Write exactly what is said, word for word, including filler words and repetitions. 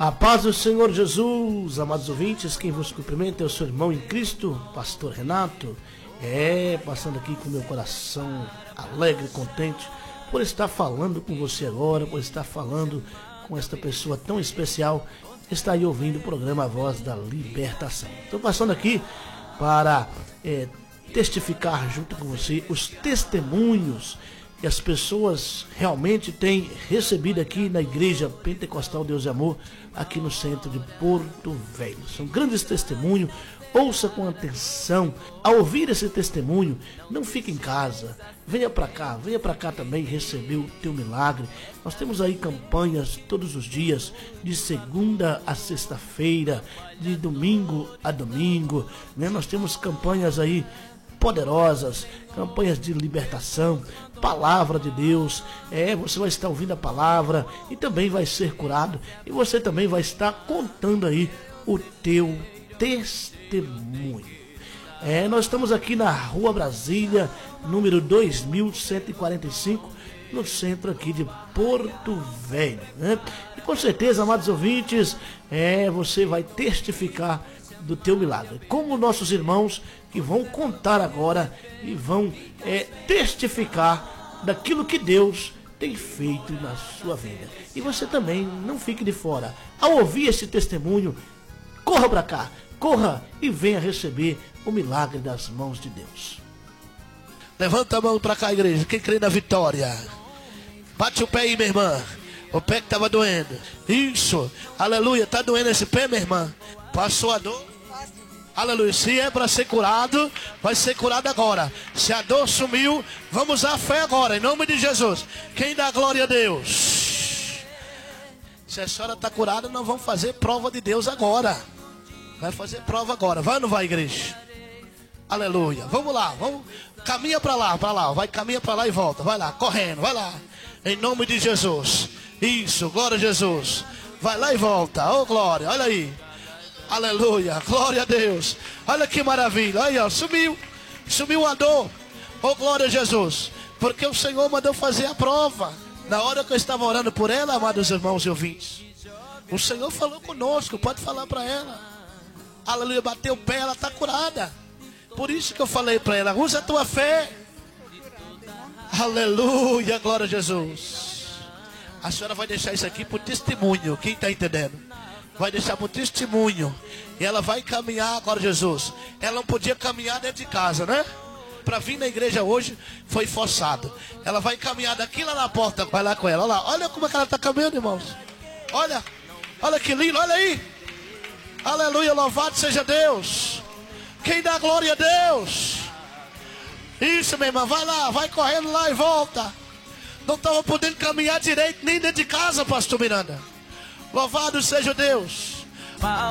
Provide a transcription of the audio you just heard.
A paz do Senhor Jesus, amados ouvintes, quem vos cumprimenta é o seu irmão em Cristo, pastor Renato. É, passando aqui com meu coração alegre e contente por estar falando com você agora, por estar falando com esta pessoa tão especial que está aí ouvindo o programa A Voz da Libertação. Estou passando aqui para é, testificar junto com você os testemunhos que as pessoas realmente têm recebido aqui na Igreja Pentecostal Deus e Amor, aqui no centro de Porto Velho. São grandes testemunhos, ouça com atenção. Ao ouvir esse testemunho, não fique em casa, venha para cá, venha para cá também receber o teu milagre. Nós temos aí campanhas todos os dias, de segunda a sexta-feira, de domingo a domingo, né? Nós temos campanhas aí poderosas, campanhas de libertação, palavra de Deus. É, você vai estar ouvindo a palavra e também vai ser curado, e você também vai estar contando aí o teu testemunho. É, nós estamos aqui na Rua Brasília, número dois mil cento e quarenta e cinco, no centro aqui de Porto Velho, né? E com certeza, amados ouvintes, é, você vai testificar do teu milagre, como nossos irmãos que vão contar agora e vão é, testificar daquilo que Deus tem feito na sua vida. E você também não fique de fora. Ao ouvir esse testemunho, corra para cá, corra e venha receber o milagre das mãos de Deus. Levanta a mão para cá, igreja, quem crê na vitória. Bate o pé aí, minha irmã, o pé que estava doendo. Isso, aleluia, tá doendo esse pé, minha irmã? Passou a dor? Aleluia, se é para ser curado, vai ser curado agora. Se a dor sumiu, vamos usar a fé agora, em nome de Jesus. Quem dá glória a Deus? Se a senhora está curada, nós vamos fazer prova de Deus agora. Vai fazer prova agora, vai ou não vai, igreja? Aleluia, vamos lá, vamos. Caminha para lá, para lá, vai, caminha para lá e volta, vai lá, correndo, vai lá. Em nome de Jesus, isso, glória a Jesus. Vai lá e volta, ô glória, olha aí. Aleluia, glória a Deus. Olha que maravilha, aí ó, sumiu, sumiu a dor. Oh glória a Jesus, porque o Senhor mandou fazer a prova. Na hora que eu estava orando por ela, amados irmãos e ouvintes, o Senhor falou conosco, pode falar para ela. Aleluia, bateu o pé, ela está curada. Por isso que eu falei para ela, usa a tua fé. Aleluia, glória a Jesus. A senhora vai deixar isso aqui por testemunho, quem está entendendo? Vai deixar por testemunho. E ela vai caminhar agora, Jesus. Ela não podia caminhar dentro de casa, né? Para vir na igreja hoje foi forçado. Ela vai caminhar daqui lá na porta. Vai lá com ela, olha lá. Olha como é que ela está caminhando, irmãos. Olha, olha que lindo, olha aí. Aleluia, louvado seja Deus. Quem dá glória a Deus? Isso, minha irmã, vai lá, vai correndo lá e volta. Não estava podendo caminhar direito nem dentro de casa, pastor Miranda. Louvado seja Deus.